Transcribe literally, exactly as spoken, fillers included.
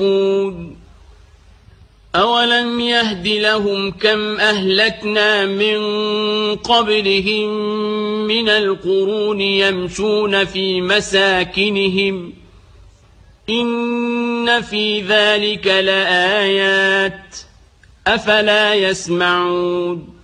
أولم يهد لهم كم أهلكنا من قبلهم من القرون يمشون في مساكنهم إن في ذلك لآيات أفلا يسمعون